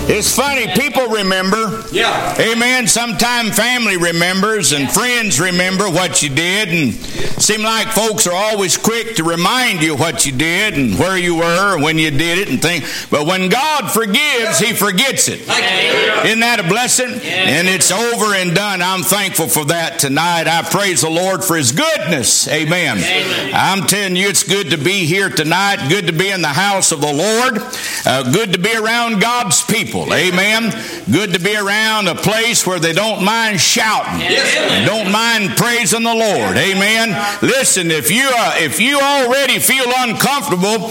It's funny, people remember. Yeah. Amen. Sometimes family remembers and friends remember what you did, and seem like folks are always quick to remind you what you did and where you were and when you did it and things. But when God forgives, He forgets it. Isn't that a blessing? And it's over and done. I'm thankful for that tonight. I praise the Lord for His goodness. Amen. I'm telling you, it's good to be here tonight. Good to be in the house of the Lord. Good to be around God's people. Amen. Good to be around a place where they don't mind shouting. Don't mind praising the Lord. Amen. Listen, if you already feel uncomfortable,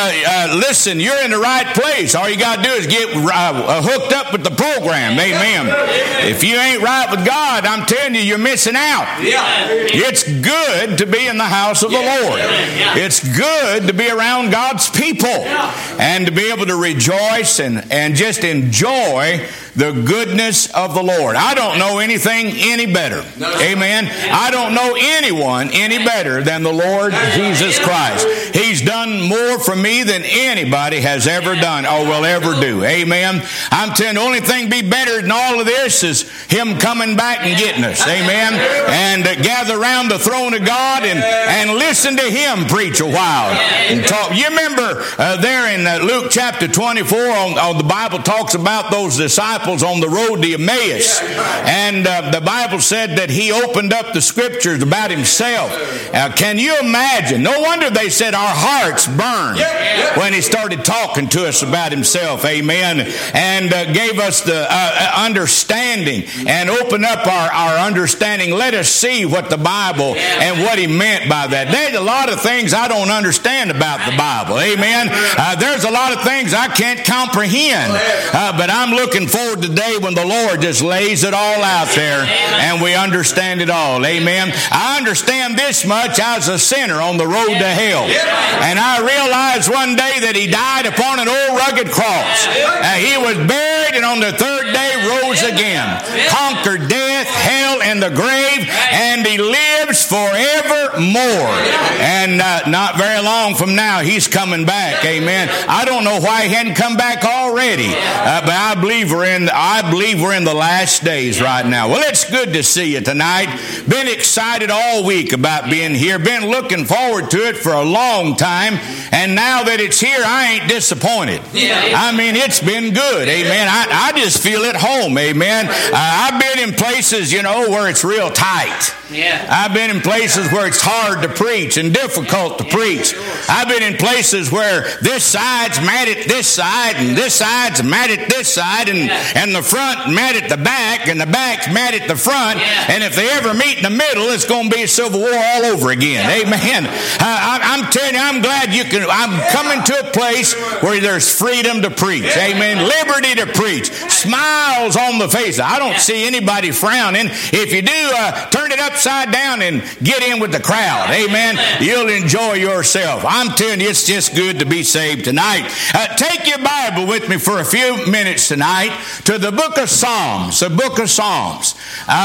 listen, you're in the right place. All you got to do is get hooked up with the program. Amen. If you ain't right with God, I'm telling you, you're missing out. It's good to be in the house of the Lord. It's good to be around God's people and to be able to rejoice and just enjoy the goodness of the Lord. I don't know anything any better. Amen. I don't know anyone any better than the Lord Jesus Christ. He's done more for me than anybody has ever done or will ever do. Amen. I'm telling you, the only thing be better than all of this is Him coming back and getting us. Amen. And gather around the throne of God and listen to Him preach a while and talk. You remember there in Luke chapter 24, on the Bible talks about those disciples on the road to Emmaus. And the Bible said that He opened up the scriptures about Himself. Can you imagine? No wonder they said our hearts burned when He started talking to us about Himself. Amen. And gave us the understanding and opened up our understanding. Let us see what the Bible and what He meant by that. There's a lot of things I don't understand about the Bible. Amen. There's a lot of things I can't comprehend. But I'm looking forward to the day when the Lord just lays it all out there and we understand it all. Amen. I understand this much as a sinner on the road to hell. And I realized one day that He died upon an old rugged cross. He was buried and on the third day rose again. Conquered death, hell, and the grave, and He lives forevermore. And not very long from now, He's coming back. Amen. I don't know why He hadn't come back already, but I believe we're in the last days right now. Well, it's good to see you tonight. Been excited all week about being here. Been looking forward to it for a long time. And now that it's here, I ain't disappointed. I mean, it's been good. Amen. I just feel at home. Amen. I've been in places, where it's real tight. I've been in places where it's hard to preach and difficult to preach. I've been in places where this side's mad at this side and this side's mad at this side and the front mad at the back and the back's mad at the front. And if they ever meet in the middle, it's going to be a civil war all over again. Amen. I'm telling you, I'm glad I'm coming to a place where there's freedom to preach. Amen. Liberty to preach. Smiles on the face. I don't see anybody frowning. If you do, turn it upside down and get in with the crowd. Amen. You'll enjoy yourself. I'm telling you, it's just good to be saved tonight. Take your Bible with me for a few minutes tonight to the book of Psalms. The book of Psalms.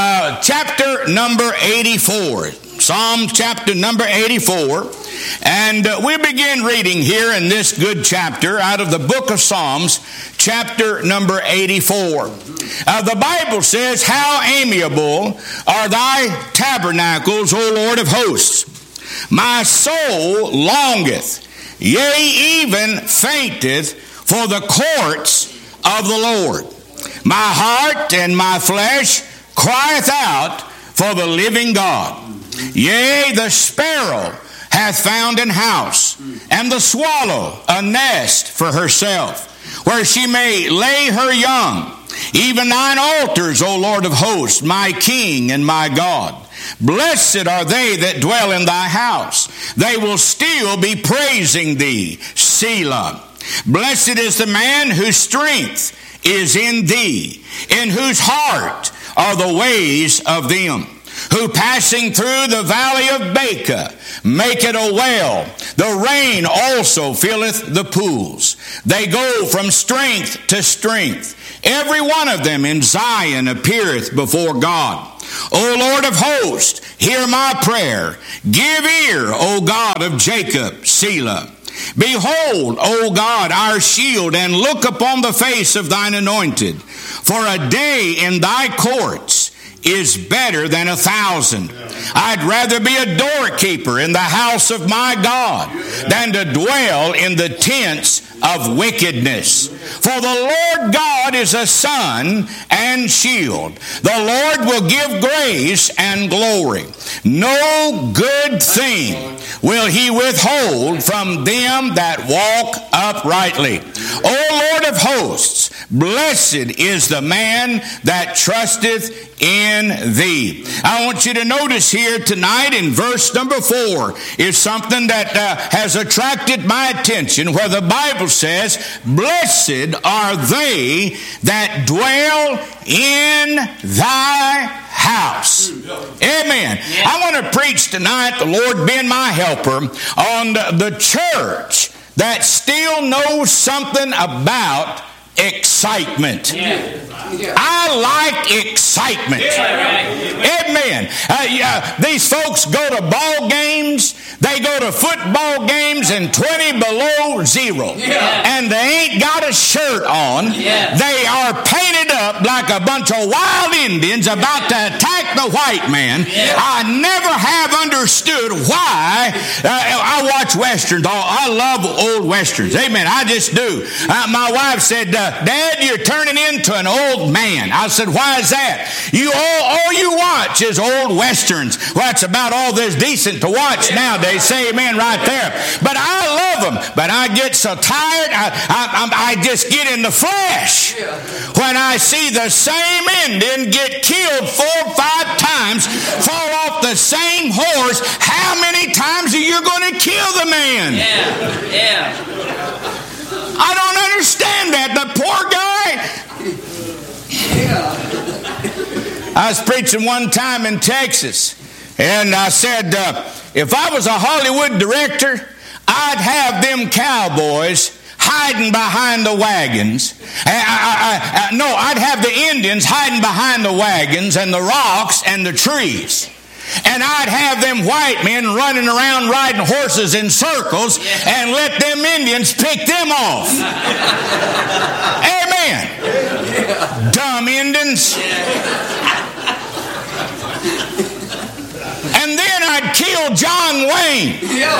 Chapter number 84. Psalm chapter number 84. And we begin reading here in this good chapter out of the book of Psalms, chapter number 84. The Bible says, "How amiable are thy tabernacles, O Lord of hosts! My soul longeth, yea, even fainteth for the courts of the Lord. My heart and my flesh crieth out for the living God. Yea, the sparrow hath found an house, and the swallow a nest for herself, where she may lay her young. Even thine altars, O Lord of hosts, my King and my God. Blessed are they that dwell in thy house. They will still be praising thee. Selah. Blessed is the man whose strength is in thee, in whose heart are the ways of them, who passing through the valley of Baca make it a well. The rain also filleth the pools. They go from strength to strength. Every one of them in Zion appeareth before God. O Lord of hosts, hear my prayer. Give ear, O God of Jacob. Selah. Behold, O God, our shield, and look upon the face of thine anointed. For a day in thy courts is better than 1,000. I'd rather be a doorkeeper in the house of my God than to dwell in the tents of wickedness. For the Lord God is a sun and shield. The Lord will give grace and glory. No good thing will he withhold from them that walk uprightly. O Lord of hosts, blessed is the man that trusteth in thee. I want you to notice here tonight in verse number 4 is something that has attracted my attention, where the Bible says, blessed are they that dwell in thy house. Amen. Yeah. I want to preach tonight, the Lord being my helper, on the church that still knows something about excitement. Yeah. I like excitement. Amen. These folks go to ball games. They go to football games and 20 below zero. And they ain't got a shirt on. They are painted up like a bunch of wild Indians about to attack the white man. I never have understood why. I watch Westerns. I love old Westerns. Amen. I just do. My wife said, Dad, you're turning into an old man. I said, why is that? All you watch is old Westerns. Well, that's about all there's decent to watch nowadays. Say amen right there. But I love them. But I get so tired, I just get in the flesh when I see the same Indian get killed 4 or 5 times, fall off the same horse. How many times are you going to kill the man? I don't understand that. The poor guy. I was preaching one time in Texas, and I said, if I was a Hollywood director, I'd have them cowboys hiding behind the wagons. I'd have the Indians hiding behind the wagons and the rocks and the trees. And I'd have them white men running around riding horses in circles and let them Indians pick them off. Amen. Dumb Indians. And then I'd kill John Wayne.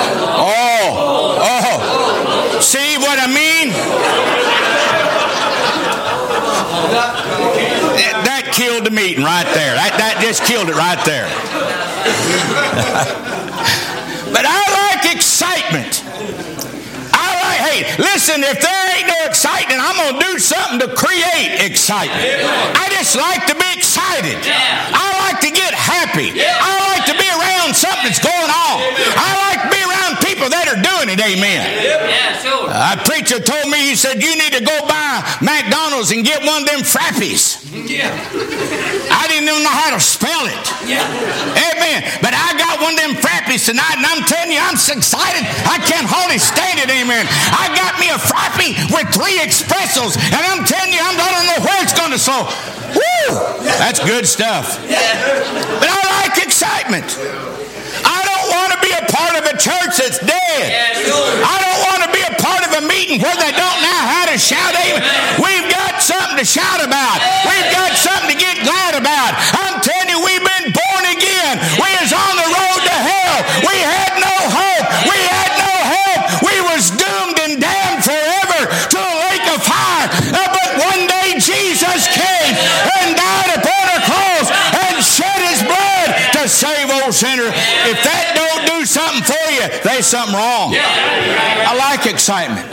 Oh. See what I mean? That killed the meeting right there. That just killed it right there. But I like excitement. Hey, listen, if there ain't no excitement, I'm going to do something to create excitement. I just like to be excited. I like to get happy. I like to be around something that's going on. I like to be around people that are doing it. Amen. A preacher told me, he said, you need to go by McDonald's and get one of them Frappies. I didn't even know how to spell it. Amen. But I got one of them Frappies tonight, and I'm telling you, I'm so excited, I can't hardly stand it. Amen. I got me a Frappy with 3 espressos, and I'm telling you, I don't know where it's going to so. Woo! That's good stuff. But I like excitement. I don't want to be a part of a church that's dead. I don't want to be a part of a meeting where they don't know how to shout. Amen. We've got something to shout about. We've got something to get glad about. I'm telling you, we've been born again. We was on the road to hell. We had no hope. We had no hope. We was doomed and damned forever to a lake of fire. But one day Jesus came and died upon a cross and shed his blood to save old sinner. If that don't do something for you, there's something wrong. I like excitement.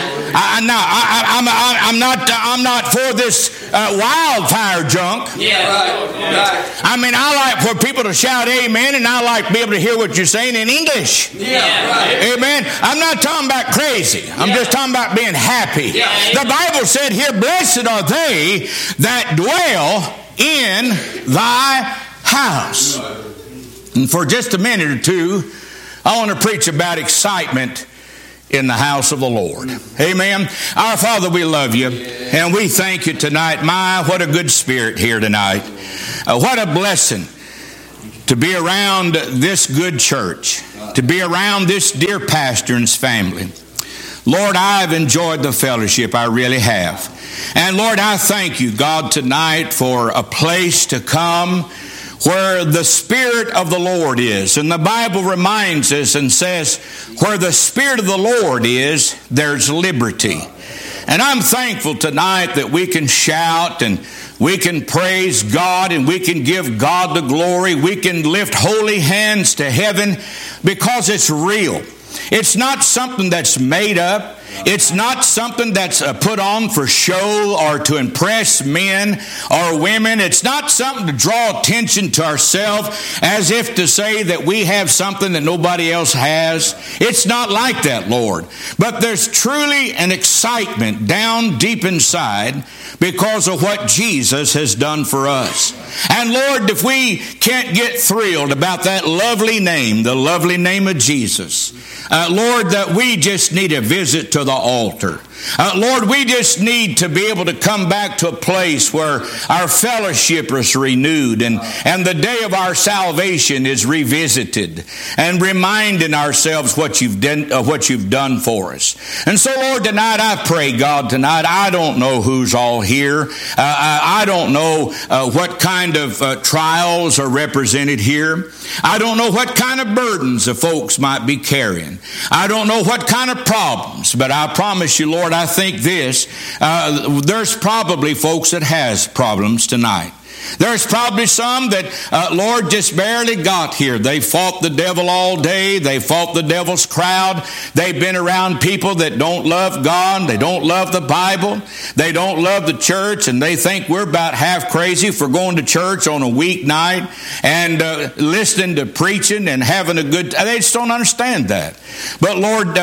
I'm not for this wildfire junk. I mean, I like for people to shout amen, and I like to be able to hear what you're saying in English. Amen. I'm not talking about crazy. I'm just talking about being happy. The Bible said here, blessed are they that dwell in thy house. And for just a minute or two, I want to preach about excitement in the house of the Lord. Amen. Our Father, we love you, and we thank you tonight. My, what a good spirit here tonight. What a blessing to be around this good church, to be around this dear pastor and his family. Lord, I've enjoyed the fellowship. I really have. And Lord, I thank you, God, tonight for a place to come where the Spirit of the Lord is. And the Bible reminds us and says, where the Spirit of the Lord is, there's liberty. And I'm thankful tonight that we can shout and we can praise God and we can give God the glory. We can lift holy hands to heaven because it's real. It's not something that's made up. It's not something that's put on for show or to impress men or women. It's not something to draw attention to ourselves as if to say that we have something that nobody else has. It's not like that, Lord. But there's truly an excitement down deep inside because of what Jesus has done for us. And Lord, if we can't get thrilled about that lovely name, the lovely name of Jesus, Lord, that we just need a visit to the altar. Lord, we just need to be able to come back to a place where our fellowship is renewed and the day of our salvation is revisited and reminding ourselves what you've done for us. And so, Lord, tonight I pray, God, tonight, I don't know who's all here. I don't know what kind of trials are represented here. I don't know what kind of burdens the folks might be carrying. I don't know what kind of problems, but I promise you, Lord, I think this, there's probably folks that has problems tonight. There's probably some that, Lord, just barely got here. They fought the devil all day. They fought the devil's crowd. They've been around people that don't love God. They don't love the Bible. They don't love the church, and they think we're about half crazy for going to church on a weeknight and listening to preaching and having a good time. They just don't understand that. But Lord,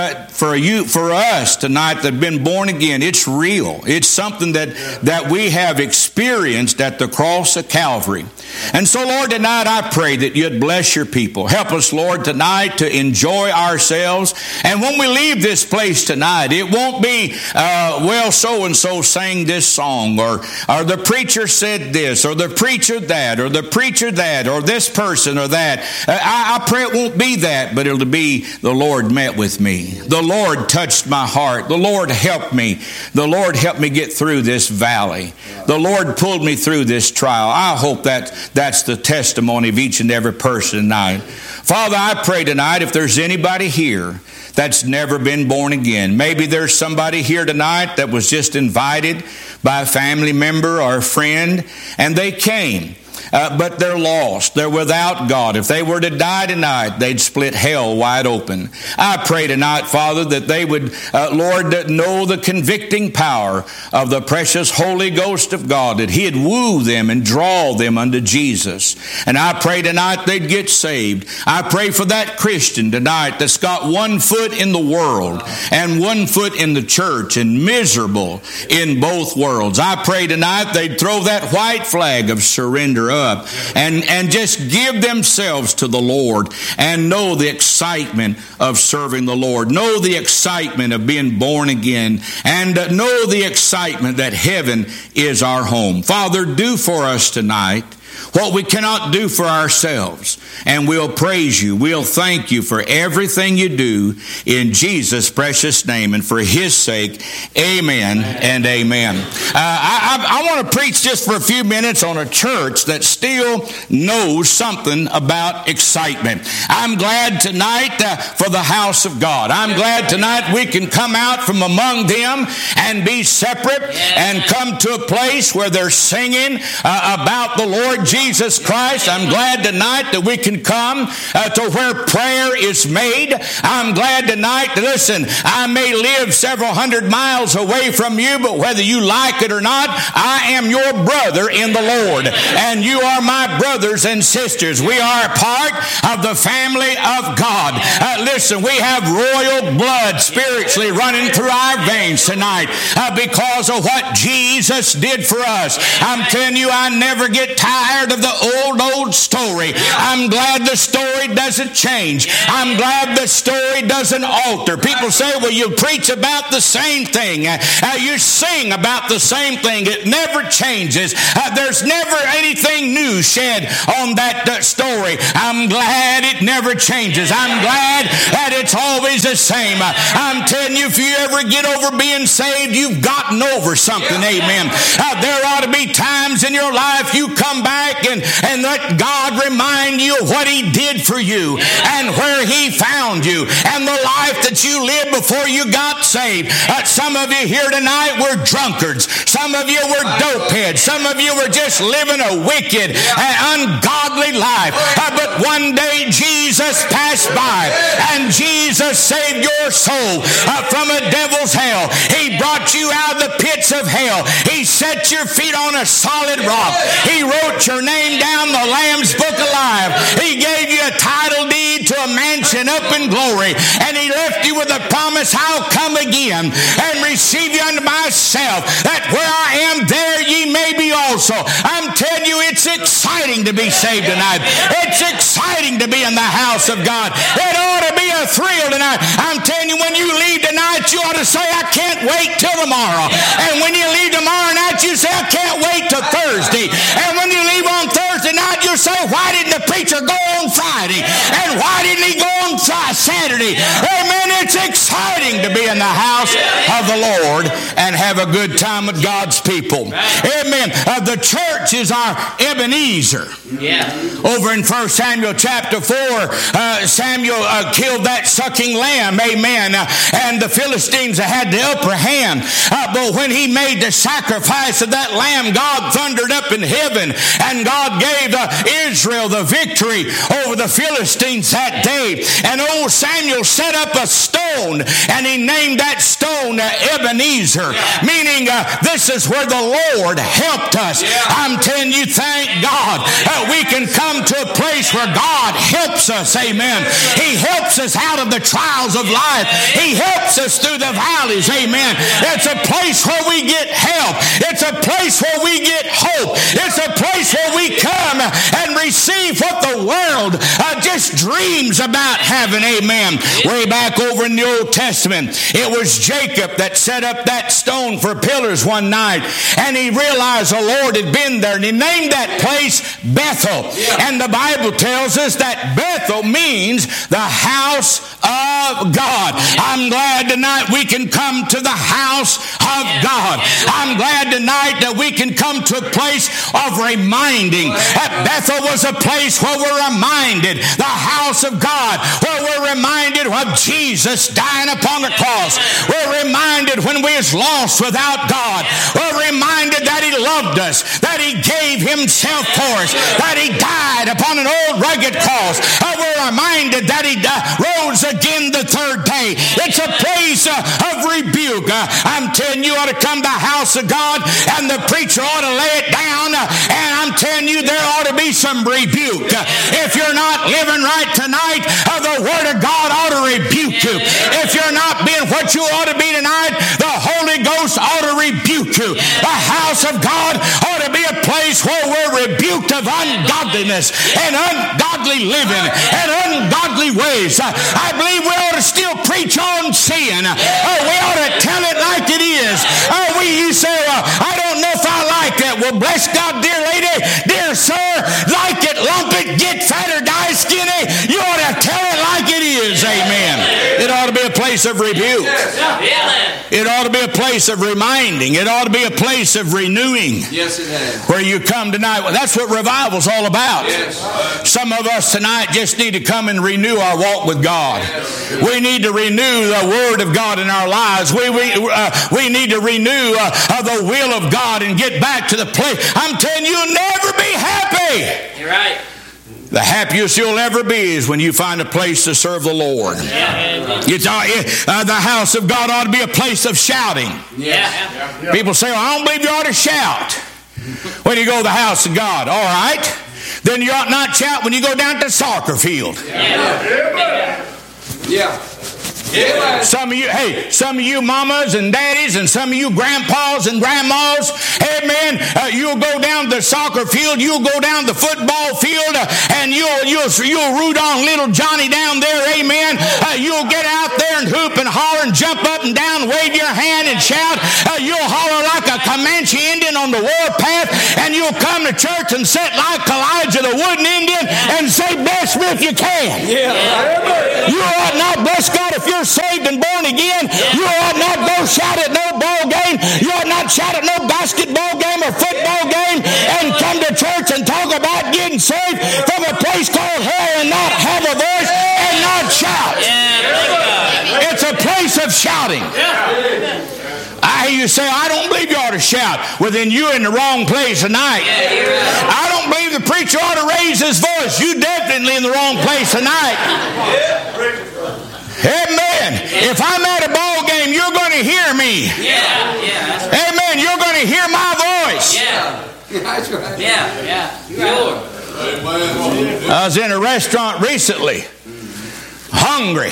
for us tonight that have been born again, it's real. It's something that we have experienced at the cross of Calvary. And so, Lord, tonight I pray that you'd bless your people. Help us, Lord, tonight to enjoy ourselves. And when we leave this place tonight, it won't be, well, so-and-so sang this song, or the preacher said this, or the preacher that, or the preacher that, or this person or that. I pray it won't be that, but it'll be the Lord met with me. The Lord touched my heart. The Lord helped me. The Lord helped me get through this valley. The Lord pulled me through this trial. I hope that's the testimony of each and every person tonight. Father, I pray tonight if there's anybody here that's never been born again. Maybe there's somebody here tonight that was just invited by a family member or a friend, and they came. But they're lost. They're without God. If they were to die tonight, they'd split hell wide open. I pray tonight, Father, that they would, Lord, know the convicting power of the precious Holy Ghost of God, that He'd woo them and draw them unto Jesus. And I pray tonight they'd get saved. I pray for that Christian tonight that's got one foot in the world and one foot in the church and miserable in both worlds. I pray tonight they'd throw that white flag of surrender up and just give themselves to the Lord and know the excitement of serving the Lord. Know the excitement of being born again, and know the excitement that heaven is our home. Father, do for us tonight what we cannot do for ourselves. And we'll praise you. We'll thank you for everything you do in Jesus' precious name. And for His sake, amen and amen. I want to preach just for a few minutes on a church that still knows something about excitement. I'm glad tonight for the house of God. I'm glad tonight we can come out from among them and be separate and come to a place where they're singing about the Lord Jesus Christ. I'm glad tonight that we can come to where prayer is made. I'm glad tonight that, listen, I may live several hundred miles away from you, but whether you like it or not, I am your brother in the Lord, and you are my brothers and sisters. We are a part of the family of God. Listen, we have royal blood spiritually running through our veins tonight because of what Jesus did for us. I'm telling you, I never get tired tired of the old story. I'm glad the story doesn't change. I'm glad the story doesn't alter. People say, well, you preach about the same thing. You sing about the same thing. It never changes. There's never anything new shed on that story. I'm glad it never changes. I'm glad that it's always the same. I'm telling you, if you ever get over being saved, you've gotten over something. Amen. There ought to be times in your life you come back and let God remind you of what He did for you and where He found you and the life that you lived before you got saved. Some of you here tonight were drunkards. Some of you were dopeheads. Some of you were just living a wicked and ungodly life. But one day Jesus passed by and Jesus saved your soul from a devil's hell. He brought you out of the pits of hell. He set your feet on a solid rock. He wrote your name down the Lamb's Book of Life. He gave you a title deed to a mansion up in glory. And He left you with a promise, I'll come again and receive you unto myself, that where I am, there ye may be also. I'm telling you, it's exciting to be saved tonight. It's exciting to be in the house of God. It ought to be a thrill tonight. I'm telling you, when you leave tonight, you ought to say, I can't wait till tomorrow. And when you leave tomorrow night, you say, I can't wait till Thursday. And when you leave on Thursday night, you say, why didn't the preacher go on Friday? And why didn't he go on Saturday? Amen. It's exciting to be in the house of the Lord and have a good time with God's people. Amen. The church is our Ebenezer. Over in 1 Samuel chapter 4, Samuel killed that sucking lamb. Amen. And the Philistines had the upper hand. But when he made the sacrifice of that lamb, God thundered up in heaven and God gave Israel the victory over the Philistines that day. And old Samuel set up a stone and he named that stone Ebenezer, meaning this is where the Lord helped us. I'm telling you, thank God we can come to a place where God helps us. Amen. He helps us out of the trials of life. He helps us through the valleys. Amen. It's a place where we get help. It's a place where we get hope. It's a place where we come and receive what the world just dreams about having. Amen. Way back over in the Old Testament, it was Jacob that set up that stone for pillars one night, and he realized the Lord had been there, and he named that place Bethel. And the Bible tells us that Bethel means the house of God. I'm glad tonight we can come to the house of God. I'm glad tonight that we can come to a place of reminding. Bethel was a place where we're reminded, the house of God, where we're reminded of Jesus dying upon the cross. We're reminded when we was lost without God. We're reminded that He loved us, that He gave Himself for us, that He died upon an old rugged cross. We're reminded that He rose again the third day. It's a place of rebuke. I'm telling you, ought to come to the house of God and the preacher ought to lay it down, and I'm telling you, there ought to be some rebuke. If you're not living right tonight, the Word of God ought to rebuke you. If you're not being what you ought to be tonight, the Holy Ghost ought to rebuke you. The house of God ought to be a place where we're rebuked of ungodliness and ungodly living and ungodly ways. I believe we ought to still preach on sin. We ought to tell it like it is. You say, I don't know if I like that. Well, bless God, dear lady, dear sir, like it, lump it, get fat or die skinny. You ought to tell it like it is. Amen. It ought to be a place of rebuke. It ought to be a place of reminding. It ought to be a place of renewing. Yes, it has. Where you come tonight. Well, that's what revival's all about. Yes. Some of us tonight just need to come and renew our walk with God. Yes. We need to renew the Word of God in our lives. We need to renew the will of God and get back to the place. I'm telling you, you'll never be happy. You're right. The happiest you'll ever be is when you find a place to serve the Lord. The house of God ought to be a place of shouting. People say, well, I don't believe you ought to shout when you go to the house of God. All right. Then you ought not shout when you go down to the soccer field. Some of you mamas and daddies and some of you grandpas and grandmas, amen, you'll go down to the soccer field, you'll go down the football field, and you'll root on little Johnny down there, amen. You'll get out there and hoop and holler and jump up and down, wave your hand and shout. You'll holler like a Comanche Indian on the warpath, and you'll come to church and sit like Elijah the wooden Indian and say, bless me if you can. You ought not, bless God, if you're saved and born again, you ought not go shout at no ball game, you ought not shout at no basketball game or football game and come to church and talk about getting saved from a place called hell and not have a voice and not shout. It's a place of shouting. I hear you say, I don't believe you ought to shout. Well, then you're in the wrong place tonight. I don't believe the preacher ought to raise his voice. You're definitely in the wrong place tonight. Amen. If I'm at a ball game, you're going to hear me. Amen. You're going to hear my voice. That's right. I was in a restaurant recently, hungry,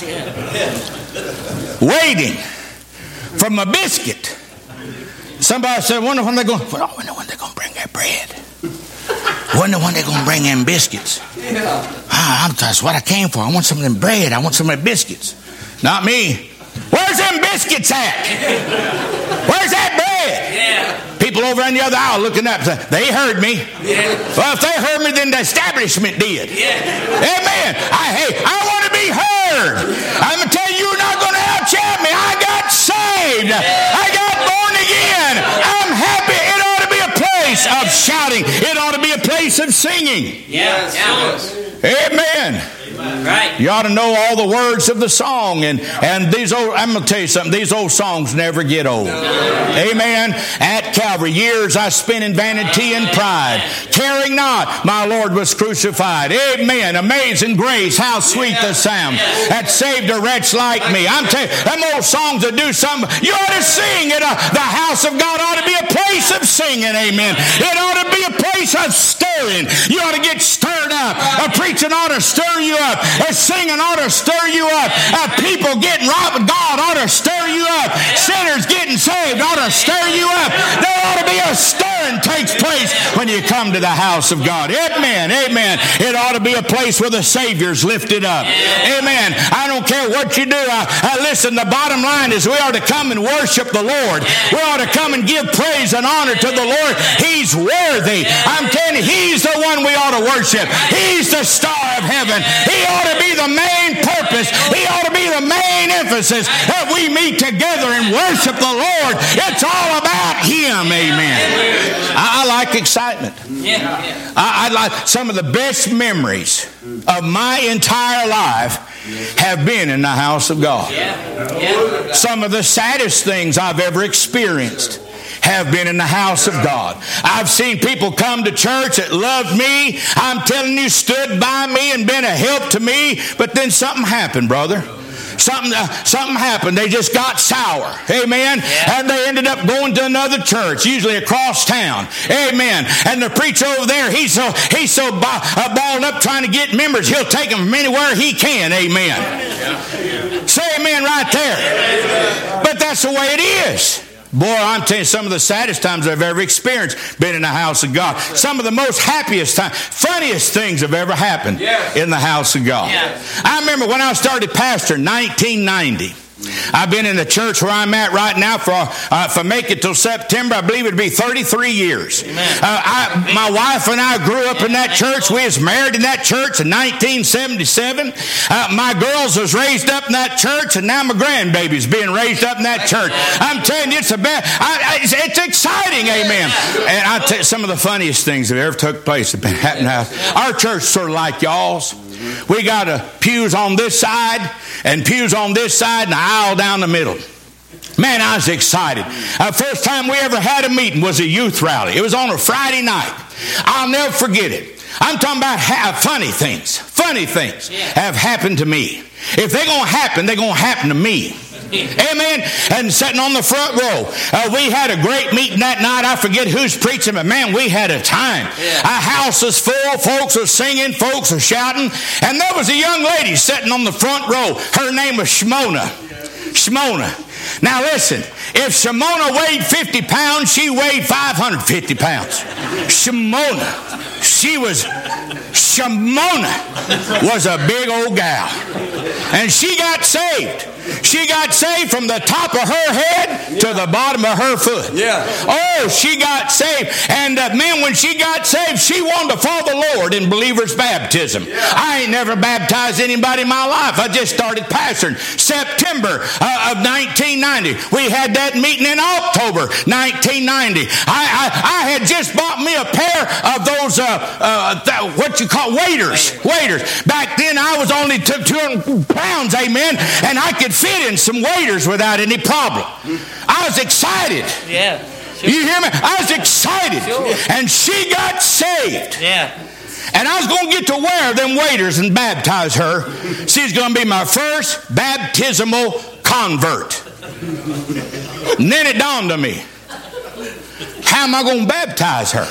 waiting for my biscuit. Somebody said, I wonder when they're going to bring that bread. Wonder when they're going to bring them biscuits. That's what I came for. I want some of them bread. I want some of them biscuits. Not me. Where's them biscuits at? Where's that bread? People over on the other aisle looking up. They heard me. Well, if they heard me, then the establishment did. Amen. I want to be heard. I'm going to tell you, you're not going to out-shout me. I got saved. I got born again. I'm happy. It ought to be a place of shouting. It ought to be a place of singing. Amen. Right. You ought to know all the words of the song. And these old, I'm going to tell you something, these old songs never get old. Amen. At Calvary, years I spent in vanity and pride, caring not my Lord was crucified. Amen. Amazing grace, how sweet the sound that saved a wretch like me. I'm telling you, them old songs that do something, you ought to sing it. The house of God ought to be a place of singing. Amen. It ought to be a place of stirring. You ought to get stirred up. A preaching ought to stir you up. A singing ought to stir you up. People getting right with God ought to stir you up. Sinners getting saved ought to stir you up. There ought to be a stirring takes place when you come to the house of God. Amen. Amen. It ought to be a place where the Savior's lifted up. Amen. I don't care what you do. Listen, the bottom line is we ought to come and worship the Lord. We ought to come and give praise and honor to the Lord. He's worthy. I'm telling you, He's the one we ought to worship. He's the star of heaven. He ought to be the main purpose. He ought to be the main emphasis that we meet together and worship the Lord. It's all about Him. Amen. I like excitement. I like some of the best memories of my entire life have been in the house of God. Some of the saddest things I've ever experienced have been in the house of God. I've seen people come to church that loved me. I'm telling you, stood by me and been a help to me. But then something happened, brother. Something happened. They just got sour. Amen. And they ended up going to another church, usually across town. Amen. And the preacher over there, he's so balled up trying to get members, he'll take them from anywhere he can. Amen. Say amen right there. But that's the way it is. Boy, I'm telling you, some of the saddest times I've ever experienced been in the house of God. Some of the most happiest times, funniest things have ever happened in the house of God. I remember when I started pastoring, 1990. I've been in the church where I'm at right now for if I make it till September, I believe it'd be 33 years. My wife and I grew up in that church. We was married in that church in 1977. My girls was raised up in that church, and now my grandbaby's being raised up in that church. I'm telling you, it's exciting, amen. And I tell you, some of the funniest things that ever took place have been happening. Our church sort of like y'all's. We got pews on this side and pews on this side and an aisle down the middle. Man, I was excited. First time we ever had a meeting was a youth rally. It was on a Friday night. I'll never forget it. I'm talking about funny things. Funny things have happened to me. If they're going to happen, they're going to happen to me. Amen. And sitting on the front row. We had a great meeting that night. I forget who's preaching, but man, we had a time. Our house was full. Folks were singing. Folks were shouting. And there was a young lady sitting on the front row. Her name was Shimona. Shimona. Now listen, if Shimona weighed 50 pounds, she weighed 550 pounds. Shimona was a big old gal. And she got saved. She got saved from the top of her head to the bottom of her foot. Oh, she got saved. And man, when she got saved, she wanted to follow the Lord in believer's baptism. I ain't never baptized anybody in my life. I just started pastoring September of 1990. We had that meeting in October 1990. I had just bought me a pair of those what you call waders. Back then I was only 200 pounds, amen, and I could fit in some waders without any problem. I was excited. Yeah. Sure. You hear me? I was excited. Sure. And she got saved. Yeah. And I was going to get to wear them waders and baptize her. She's going to be my first baptismal convert. And then it dawned on me, how am I going to baptize her?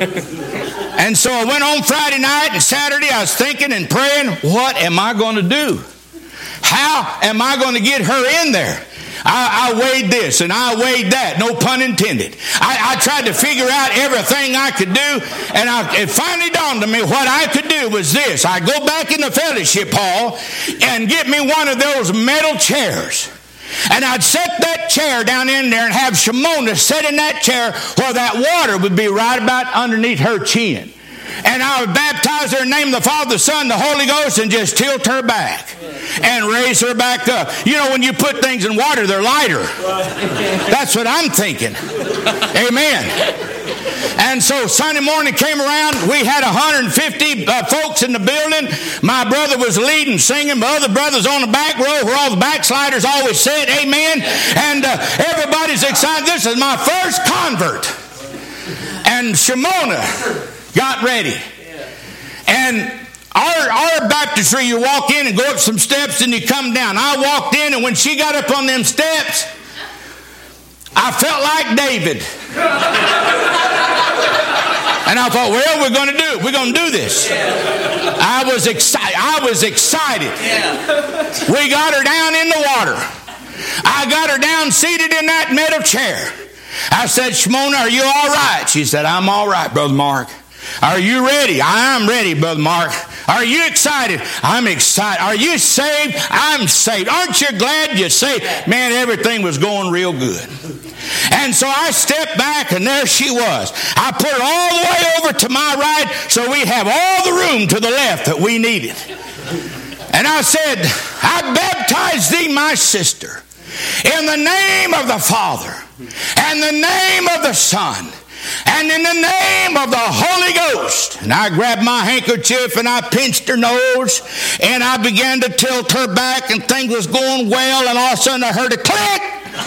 And so I went on Friday night and Saturday. I was thinking and praying, what am I going to do? How am I going to get her in there? I weighed this and I weighed that. No pun intended. I tried to figure out everything I could do, and it finally dawned on me what I could do was this. I'd go back in the fellowship hall and get me one of those metal chairs. And I'd set that chair down in there and have Shimona sit in that chair where that water would be right about underneath her chin. And I would baptize her in the name of the Father, the Son, the Holy Ghost, and just tilt her back and raise her back up. You know, when you put things in water, they're lighter. That's what I'm thinking. Amen. And so Sunday morning came around. We had 150 folks in the building. My brother was leading, singing. My other brothers on the back row where all the backsliders always said amen. And everybody's excited. This is my first convert. And Shimona got ready. And our baptistry, you walk in and go up some steps and you come down. I walked in, and when she got up on them steps, I felt like David. And I thought, well, we're going to do it. We're going to do this. I was excited. We got her down in the water. I got her down seated in that metal chair. I said, Shimona, are you all right? She said, I'm all right, Brother Mark. Are you ready? I am ready, Brother Mark. Are you excited? I'm excited. Are you saved? I'm saved. Aren't you glad you're saved? Man, everything was going real good. And so I stepped back, and there she was. I put her all the way over to my right so we'd have all the room to the left that we needed. And I said, I baptize thee, my sister, in the name of the Father, and the name of the Son, and in the name of the Holy Ghost. And I grabbed my handkerchief and I pinched her nose, and I began to tilt her back, and things was going well, and all of a sudden I heard a click.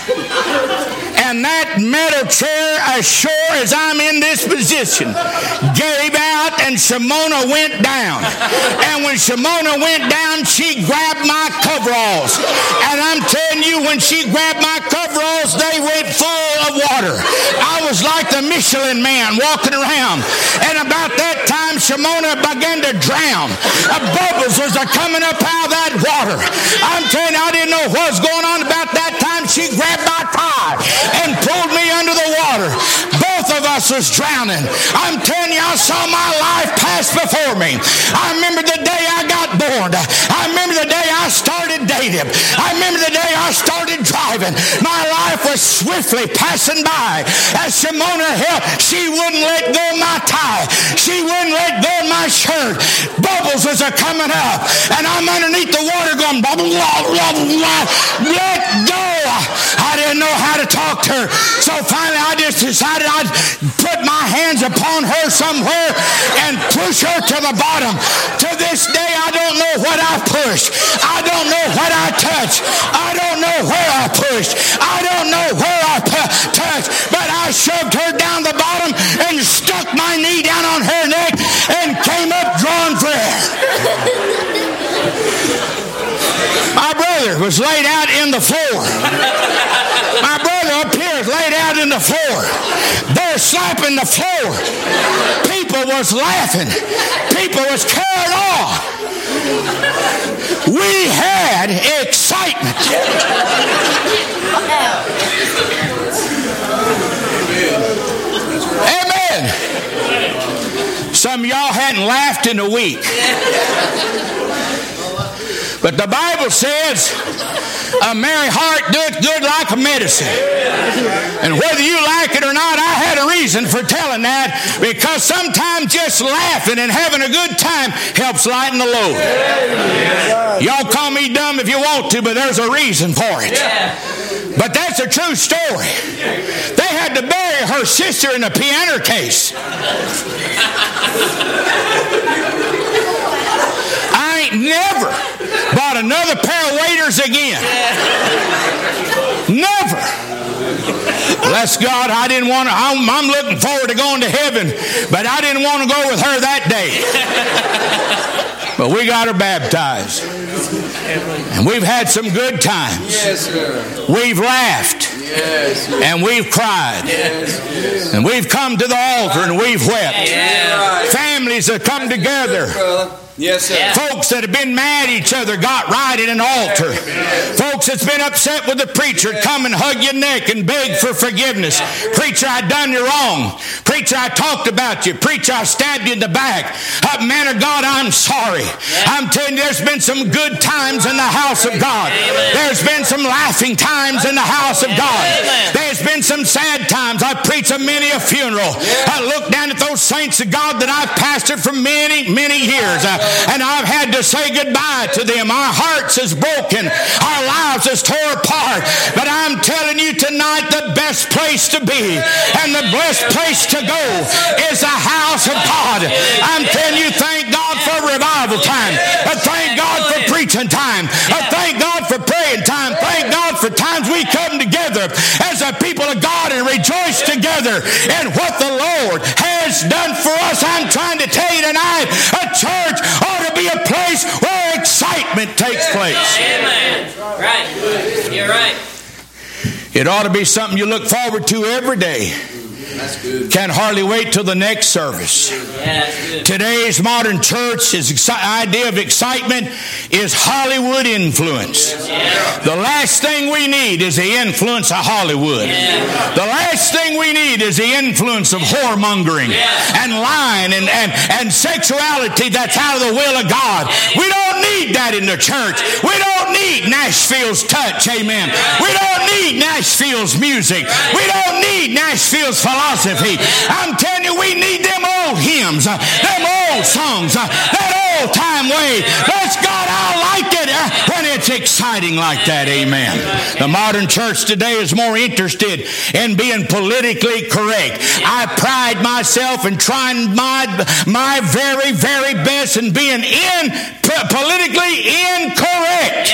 And that metal chair, as sure as I'm in this position, gave out, and Shimona went down. And when Shimona went down, she grabbed my coveralls. And I'm telling you, when she grabbed my coveralls, they went full of water. I was like the Michelin man walking around. And about that time, Shimona began to drown. Bubbles was coming up out of that water. I'm telling you, I didn't know what was going on. About that time, she grabbed my tie and pulled me under the water. Both of us was drowning. I'm telling you, I saw my life pass before me. I remember the day I got born. I remember the day I started dating. I remember the day I started driving. My life was swiftly passing by. As Shimona helped, she wouldn't let go of my tie. She wouldn't let go of my shirt. Bubbles was coming up, and I'm underneath the water going, blah, blah, blah, blah, blah. Let go. I didn't know how to talk to her. So finally I just decided I'd put my hands upon her somewhere and push her to the bottom. To this day, I don't know what I pushed. I don't know what I touched. I don't know where I pushed. I don't know where I touched. But I shoved her down the bottom and stuck my knee down on her neck and came up drawing for air. My brother, was laid out in the floor. My brother up here is laid out in the floor. They're slapping the floor. People was laughing. People was carried off. We had excitement. Amen. Some of y'all hadn't laughed in a week. But the Bible says, a merry heart doeth good like a medicine. And whether you like it or not, I had a reason for telling that, because sometimes just laughing and having a good time helps lighten the load. Y'all call me dumb if you want to, but there's a reason for it. But that's a true story. They had to bury her sister in a piano case. I ain't never bought another pair of waders again. Never. Bless God, I didn't want to. I'm looking forward to going to heaven, but I didn't want to go with her that day. But we got her baptized. And we've had some good times. Yes, sir. We've laughed. Yes, sir. And we've cried. Yes, yes. And we've come to the altar and we've wept. Yes. Families have come together. Yes, sir. Folks that have been mad at each other got right at an altar. Folks that's been upset with the preacher come and hug your neck and beg for forgiveness. Preacher, I done you wrong. Preacher, I talked about you. Preacher, I stabbed you in the back. Man of God, I'm sorry. I'm telling you, there's been some good times in the house of God. There's been some laughing times in the house of God. There's been some sad times. I preached at many a funeral. I look down at those saints of God that I've pastored for many, many years. And I've had to say goodbye to them. Our hearts is broken. Our lives is tore apart. But I'm telling you tonight, the best place to be and the best place to go is the house of God. I'm telling you, thank God for revival time. Thank God for preaching time. Thank God for praying time. Thank God for times we come together as a people of God and rejoice together in what the Lord has done for us. I'm trying to tell you tonight, a church ought to be a place where excitement takes place. Amen. Right. You're right. It ought to be something you look forward to every day. That's good. Can't hardly wait till the next service. Yeah, that's good. Today's modern church, his idea of excitement is Hollywood influence. Yeah. The last thing we need is the influence of Hollywood. Yeah. The last thing we need is the influence of whoremongering and lying and sexuality that's out of the will of God. We don't need that in the church. We don't need Nashville's touch, amen. We don't need Nashville's music. We don't need Nashville's philosophy. I'm telling you, we need them old hymns, them old songs, that old time way. Bless God, I like it when it's exciting like that, amen. The modern church today is more interested in being politically correct. I pride myself in trying my very, very best in being politically incorrect.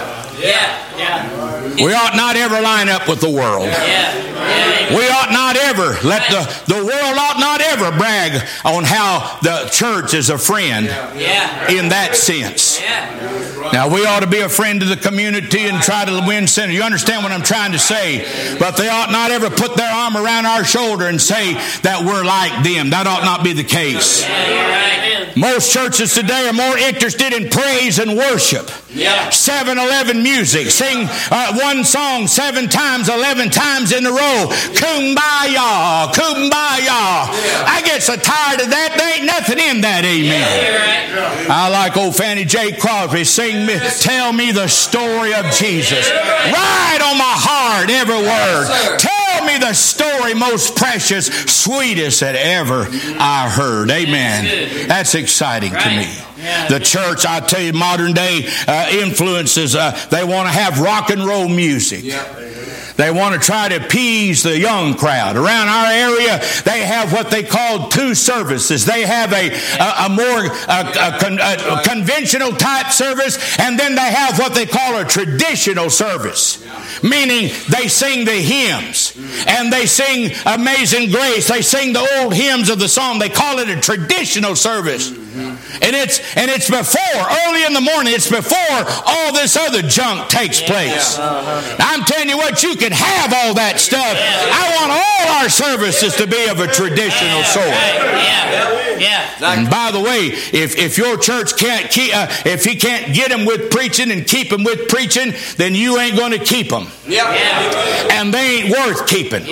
We ought not ever line up with the world. We ought not ever let the world ought not ever brag on how the church is a friend in that sense. Now, we ought to be a friend to the community and try to win sinners. You understand what I'm trying to say? But they ought not ever put their arm around our shoulder and say that we're like them. That ought not be the case. Most churches today are more interested in praise and worship. 7-11 music. Sing one song 7 times, 11 times in a row. Kumbaya, kumbaya. I get so tired of that. There ain't nothing in that, amen. I like old Fannie J. Crosby. Tell me the story of Jesus. Right on my heart, every word. Tell me the story most precious, sweetest that ever I heard. Amen. That's exciting to me. The church, I tell you, modern day influences, they want to have rock and roll music. They want to try to appease the young crowd. Around our area, they have what they call 2 services. They have a more conventional type service, and then they have what they call a traditional service. Meaning they sing the hymns, and they sing Amazing Grace. They sing the old hymns of the song. They call it a traditional service. And it's before, early in the morning, it's before all this other junk takes place. I'm telling you what, you can have all that stuff. I want all our services to be of a traditional sort. And by the way, if your church can't keep, if he can't get them with preaching and keep them with preaching, then you ain't going to keep them. And they ain't worth keeping.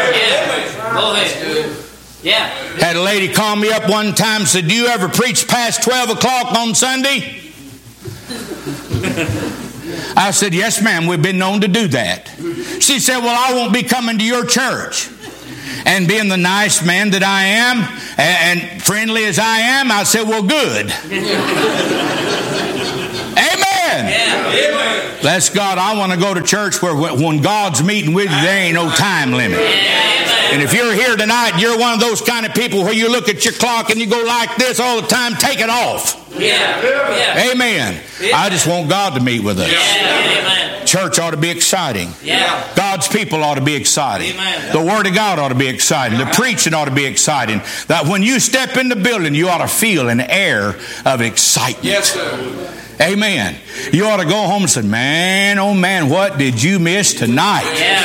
Had a lady call me up one time and said, "Do you ever preach past 12 o'clock on Sunday?" I said, "Yes, ma'am, we've been known to do that." She said, "Well, I won't be coming to your church." And being the nice man that I am and friendly as I am, I said, "Well, good." Amen. Bless God, I want to go to church where when God's meeting with you, there ain't no time limit. And if you're here tonight, you're one of those kind of people where you look at your clock and you go like this all the time, take it off. Amen. I just want God to meet with us. Church ought to be exciting. God's people ought to be exciting. The Word of God ought to be exciting. The preaching ought to be exciting. That when you step in the building, you ought to feel an air of excitement. Yes, sir. Amen. You ought to go home and say, "Man, oh man, what did you miss tonight?"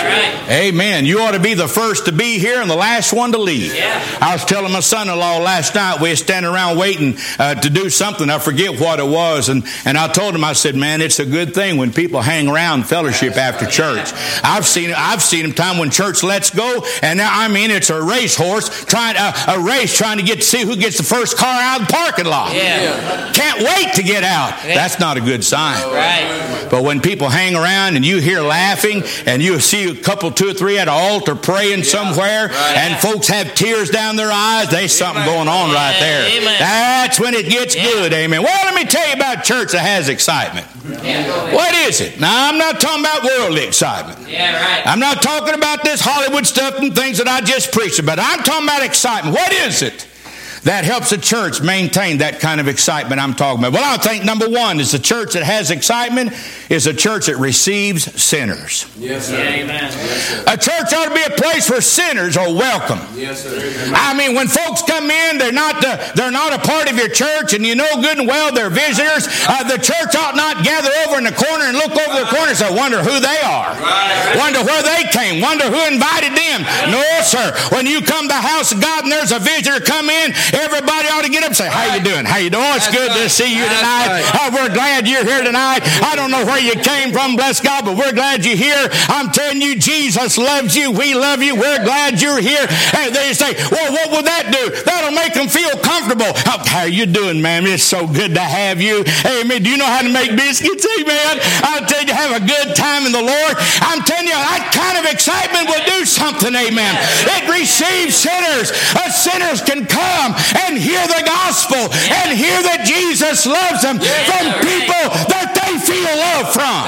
Amen. You ought to be the first to be here and the last one to leave. I was telling my son-in-law last night, we were standing around waiting to do something. I forget what it was. And I told him, I said, "Man, it's a good thing when people hang around fellowship after church." I've seen them time when church lets go. And now, I mean, it's a racehorse trying to get to see who gets the first car out of the parking lot. Can't wait to get out. That's not a good sign. But when people hang around and you hear laughing and you see a couple, 2 or 3 at an altar praying somewhere and folks have tears down their eyes, there's something going on right there. That's when it gets good. Amen. Well, let me tell you about a church that has excitement. What is it? Now, I'm not talking about worldly excitement. I'm not talking about this Hollywood stuff and things that I just preached about. I'm talking about excitement. What is it that helps a church maintain that kind of excitement I'm talking about? Well, I think number one is a church that has excitement is a church that receives sinners. Yes, sir. Amen. A church ought to be a place where sinners are welcome. Yes, sir. I mean, when folks come in, they're not a part of your church, and you know good and well they're visitors. The church ought not gather over in the corner and look over the corner and say, "Wonder who they are. Wonder where they came. Wonder who invited them." No, sir. When you come to the house of God and there's a visitor come in, everybody ought to get up and say, "How you doing? How you doing? It's good to see you tonight. We're glad you're here tonight. I don't know where you came from, bless God, but we're glad you're here. I'm telling you, Jesus loves you. We love you. We're glad you're here." And they say, "Well, what will that do?" That'll make them feel comfortable. "How you doing, ma'am? It's so good to have you." Amen. Do you know how to make biscuits? Amen. I'll tell you, have a good time in the Lord. I'm telling you, that kind of excitement will do something. Amen. It receives sinners. Sinners can come and hear the gospel and hear that Jesus loves them from people that they feel love from.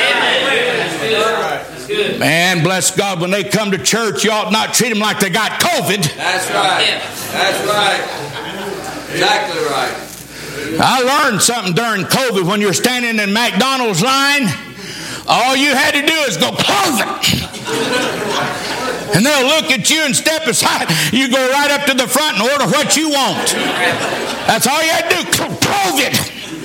That's good. Man, bless God, when they come to church, you ought not treat them like they got COVID. That's right. That's right. Exactly right. I learned something during COVID. When you're standing in McDonald's line, all you had to do is go, "COVID." And they'll look at you and step aside. You go right up to the front and order what you want. That's all you had to do. COVID.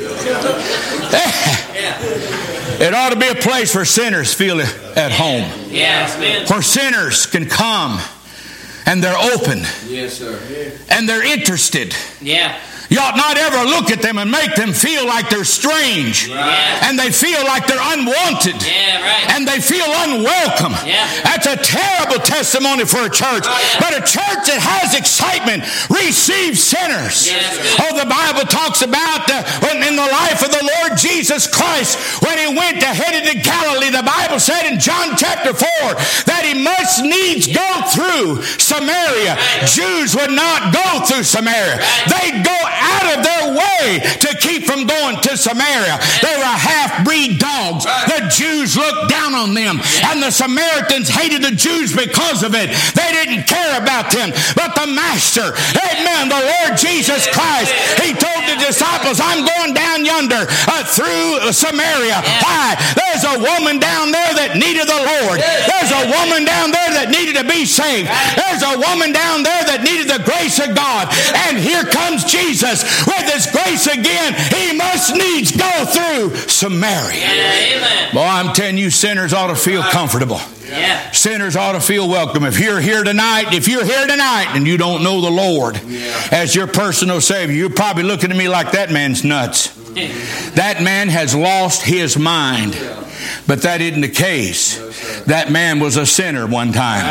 It ought to be a place where sinners feel at home. Where sinners can come and they're open. Yes, sir. And they're interested. You ought not ever look at them and make them feel like they're strange. And they feel like they're unwanted. And they feel unwelcome. That's a terrible testimony for a church. But a church that has excitement receives sinners. Oh, the Bible talks about in the life of the Lord Jesus Christ, when he went headed to Galilee, the Bible said in John chapter 4 that he must needs go through Samaria. Jews would not go through Samaria. They'd go out of their way to keep from going to Samaria. They were half-breed dogs. The Jews looked down on them, and the Samaritans hated the Jews because of it. They didn't care about them. But the Master, amen, the Lord Jesus Christ, he told told the disciples, I'm going down yonder through Samaria. Why? There's a woman down there that needed the Lord. There's a woman down there that needed to be saved. There's a woman down there that needed the grace of God. And here comes Jesus with His grace again. He must needs go through Samaria. Amen. Boy, I'm telling you, sinners ought to feel comfortable. Yeah. Sinners ought to feel welcome. If you're here tonight and you don't know the Lord as your personal Savior, you're probably looking at me like that man's nuts. That man has lost his mind. But that isn't the case. That man was a sinner one time.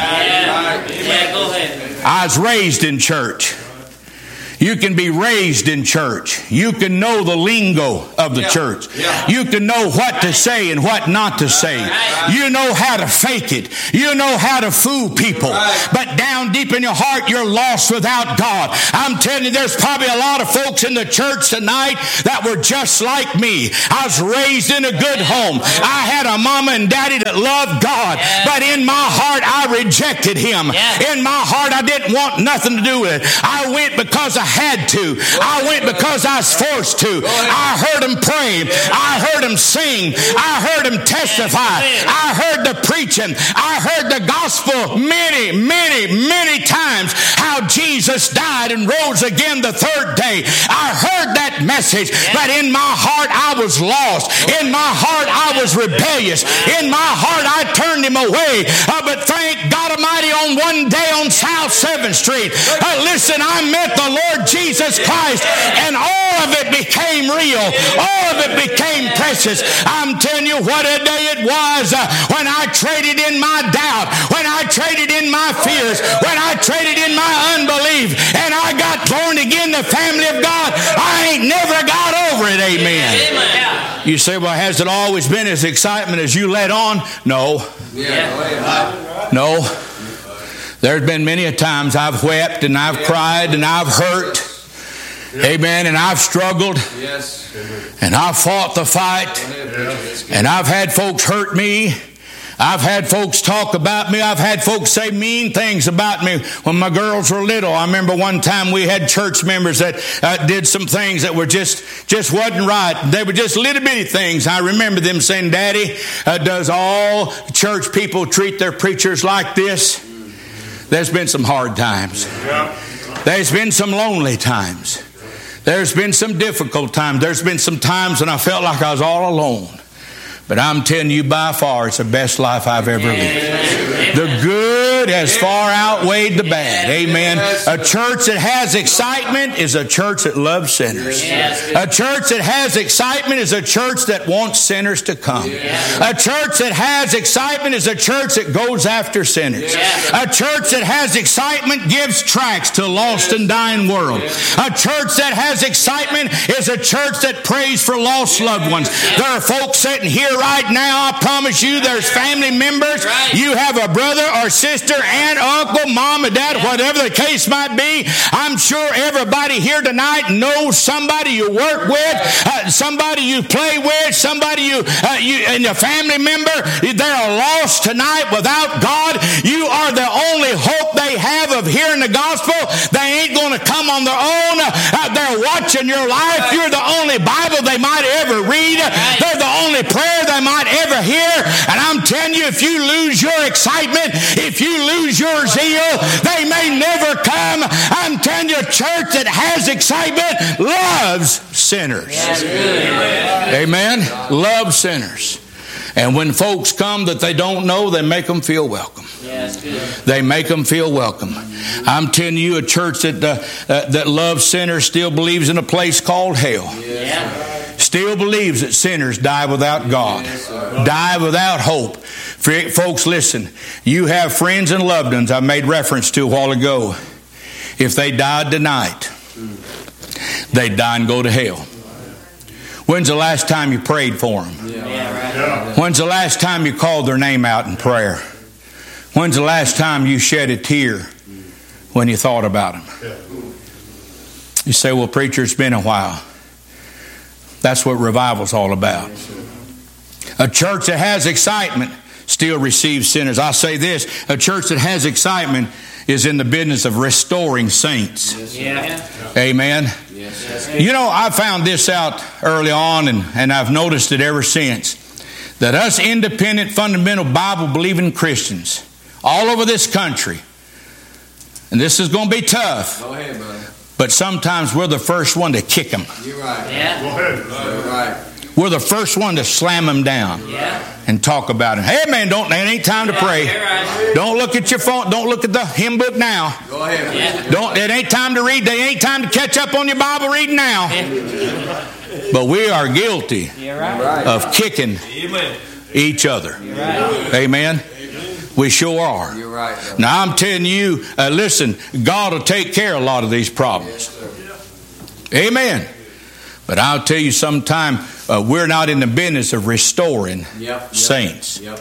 Yeah, go ahead. I was raised in church. You can be raised in church. You can know the lingo of the church. You can know what to say and what not to say. You know how to fake it. You know how to fool people. But down deep in your heart, you're lost without God. I'm telling you, there's probably a lot of folks in the church tonight that were just like me. I was raised in a good home. I had a mama and daddy that loved God. But in my heart, I rejected Him. In my heart, I didn't want nothing to do with it. I went because I had to. I went because I was forced to. I heard them pray. I heard them sing. I heard them testify. I heard the preaching. I heard the gospel many, many, many times how Jesus died and rose again the third day. I heard that message, but in my heart I was lost. In my heart I was rebellious. In my heart I turned Him away. But thank God Almighty, on one day on South 7th Street, listen, I met the Lord Jesus Christ, and all of it became real. All of it became precious. I'm telling you what a day it was when I traded in my doubt, when I traded in my fears, when I traded in my unbelief, and I got born again, the family of God. I ain't never got over it. Amen. You say, well, has it always been as excitement as you let on? No. No. There's been many a times I've wept and I've cried and I've hurt. Amen. And I've struggled. And I've fought the fight. And I've had folks hurt me. I've had folks talk about me. I've had folks say mean things about me when my girls were little. I remember one time we had church members that did some things that were just wasn't right. They were just little bitty things. I remember them saying, Daddy, does all church people treat their preachers like this? There's been some hard times. There's been some lonely times. There's been some difficult times. There's been some times when I felt like I was all alone. But I'm telling you, by far, it's the best life I've ever lived. The good has far outweighed the bad. Amen. A church that has excitement is a church that loves sinners. A church that has excitement is a church that wants sinners to come. A church that has excitement is a church that goes after sinners. A church that has excitement gives tracts to a lost and dying world. A church that has excitement is a church that prays for lost loved ones. There are folks sitting here right now, I promise you, there's family members. You have a brother or sister, aunt, uncle, mom, or dad, whatever the case might be. I'm sure everybody here tonight knows somebody you work with, somebody you play with, somebody you and your family member. They're lost tonight without God. You are the only hope they have of hearing the gospel. They ain't going to come on their own. They're watching your life. You're the only Bible they might ever read. They're the only prayer they might ever hear. And I'm telling you, if you lose your excitement, if you lose your zeal, they may never come. I'm telling you, a church that has excitement loves sinners. Amen. Loves sinners. And when folks come that they don't know, they make them feel welcome. They make them feel welcome. I'm telling you, a church that loves sinners still believes in a place called hell. Still believes that sinners die without God, die without hope. Folks, listen, you have friends and loved ones I made reference to a while ago. If they died tonight, they'd die and go to hell. When's the last time you prayed for them? When's the last time you called their name out in prayer? When's the last time you shed a tear when you thought about them? You say, well, preacher, it's been a while. That's what revival's all about. A church that has excitement still receives sinners. I say this, a church that has excitement is in the business of restoring saints. Yeah. Amen. You know, I found this out early on, and I've noticed it ever since, that us independent, fundamental, Bible-believing Christians all over this country, and this is going to be tough, Go ahead, brother. but sometimes we're the first one to kick them. You're right. Yeah. Go ahead, brother. You're right. We're the first one to slam them down Yeah. and talk about it. Hey, man, it ain't time to pray. You're right. Don't look at your phone. Don't look at the hymn book now. Go ahead. Yeah. It ain't time to read. It ain't time to catch up on your Bible reading now. But we are guilty You're right. of kicking each other. You're right. Amen. We sure are. You're right, brother. Now I'm telling you, listen, God will take care of a lot of these problems. Amen. But I'll tell you sometime, we're not in the business of restoring saints. Yep.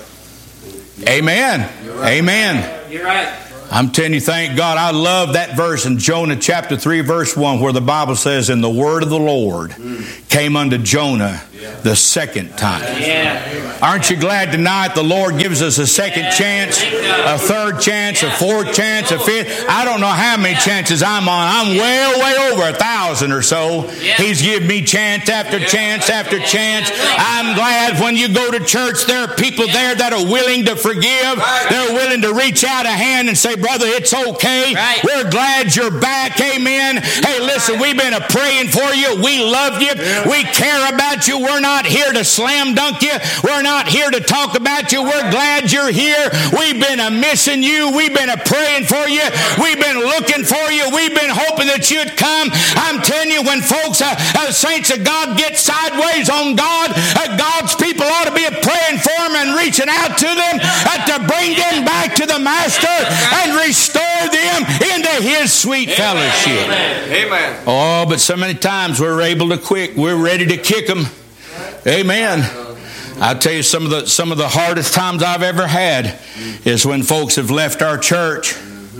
Amen. right. Amen. You're right. I'm telling you, thank God. I love that verse in Jonah chapter 3, verse 1, where the Bible says, and the word of the Lord came unto Jonah the second time. Yeah. Aren't you glad tonight the Lord gives us a second chance, a third chance, a fourth chance, a fifth? I don't know how many chances I'm on. I'm way over 1,000 or so. He's given me chance after chance after chance. I'm glad when you go to church, there are people there that are willing to forgive. They're willing to reach out a hand and say, brother, it's okay. Right. We're glad you're back. Amen. Hey, listen, we've been praying for you. We love you. We care about you. We're not here to slam dunk you. We're not here to talk about you. We're glad you're here. We've been missing you. We've been praying for you. We've been looking for you. We've been hoping that you'd come. I'm telling you, when folks, saints of God, get sideways on God, God's people ought to be praying for them and reaching out to them to bring them back to the Master and restore them into His sweet fellowship. Amen. Oh, but so many times we're able to quit. We're ready to kick them. Amen. I'll tell you, some of the hardest times I've ever had is when folks have left our church.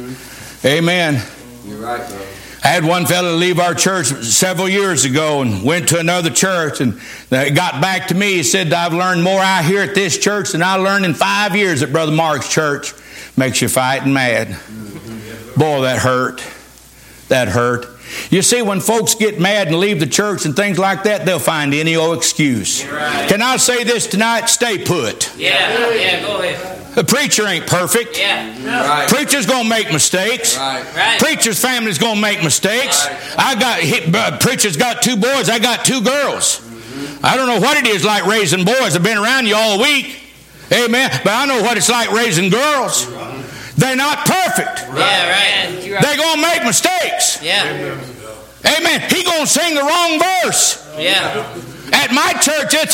Amen. You're right, brother. I had one fellow leave our church several years ago and went to another church, and they got back to me. He said, I've learned more out here at this church than I learned in 5 years at Brother Mark's church. Makes you fighting mad. Boy, that hurt. That hurt. You see, when folks get mad and leave the church and things like that, they'll find any old excuse. Right. Can I say this tonight? Stay put. Yeah, go ahead. The preacher ain't perfect. Yeah. Right. Preacher's going to make mistakes. Right. Preacher's family's going to make mistakes. Preacher's got 2 boys. I got 2 girls. I don't know what it is like raising boys. I've been around you all week. Amen. But I know what it's like raising girls. They're not perfect. Yeah, right. They're going to make mistakes. Yeah. Amen. He going to sing the wrong verse. Yeah. At my church, it's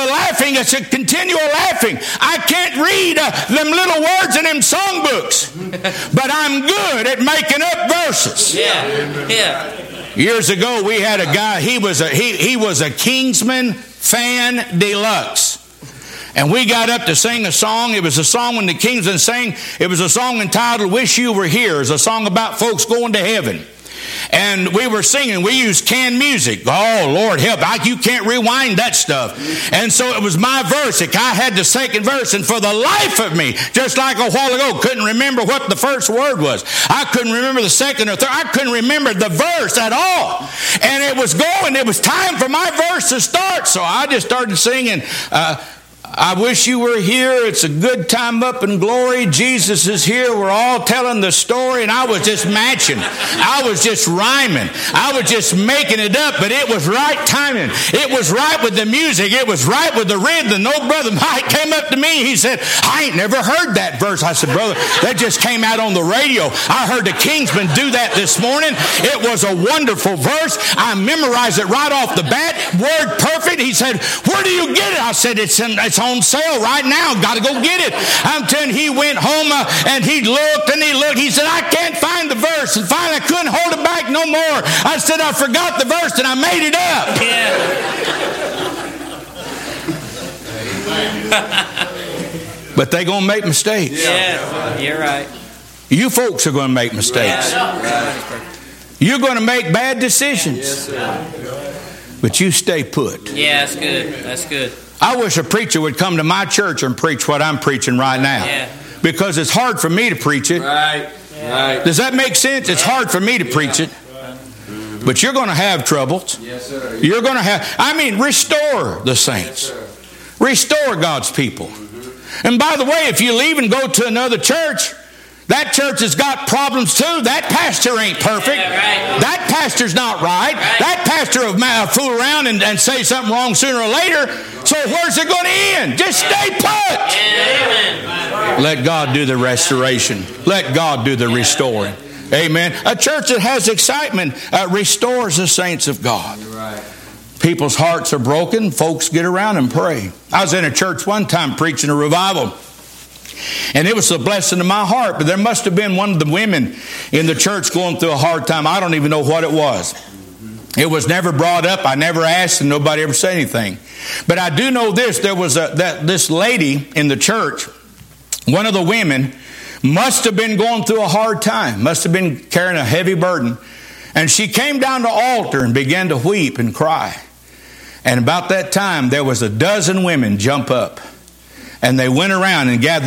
a continual laughing. I can't read them little words in them songbooks, but I'm good at making up verses. Yeah. Years ago, we had a guy. He was a Kingsman fan deluxe. And we got up to sing a song. It was a song when the Kingsmen sang. It was a song entitled Wish You Were Here. It's a song about folks going to heaven. And we were singing. We used canned music. Oh, Lord help. You can't rewind that stuff. And so it was my verse. I had the second verse. And for the life of me, just like a while ago, couldn't remember what the first word was. I couldn't remember the second or third. I couldn't remember the verse at all. And it was going. It was time for my verse to start. So I just started singing, I wish you were here. It's a good time up in glory. Jesus is here. We're all telling the story. And I was just matching. I was just rhyming. I was just making it up. But it was right timing. It was right with the music. It was right with the rhythm. No, Brother Mike came up to me. He said, I ain't never heard that verse. I said, brother, that just came out on the radio. I heard the Kingsmen do that this morning. It was a wonderful verse. I memorized it right off the bat. Word perfect. He said, where do you get it? I said, it's on sale right now. Got to go get it. I'm telling you, he went home and he looked and he looked. He said, I can't find the verse. And finally, I couldn't hold it back no more. I said, I forgot the verse and I made it up. Yeah. But they're going to make mistakes. Yeah, you're right. You folks are going to make mistakes. You're going to make bad decisions. But you stay put. Yeah, that's good. That's good. I wish a preacher would come to my church and preach what I'm preaching right now. Yeah. Because it's hard for me to preach it. Right. Right. Does that make sense? It's hard for me to preach it. But you're going to have troubles. Yes, sir. You're going to have, restore the saints. Restore God's people. And by the way, if you leave and go to another church, that church has got problems too. That pastor ain't perfect. That pastor's not right. That pastor will fool around and say something wrong sooner or later. So where's it going to end? Just stay put. Let God do the restoration. Let God do the restoring. Amen. A church that has excitement restores the saints of God. People's hearts are broken. Folks get around and pray. I was in a church one time preaching a revival. And it was a blessing to my heart. But there must have been one of the women in the church going through a hard time. I don't even know what it was. It was never brought up. I never asked and nobody ever said anything. But I do know this. There was this lady in the church, one of the women, must have been going through a hard time. Must have been carrying a heavy burden. And she came down to the altar and began to weep and cry. And about that time, there was a dozen women jump up. And they went around and gathered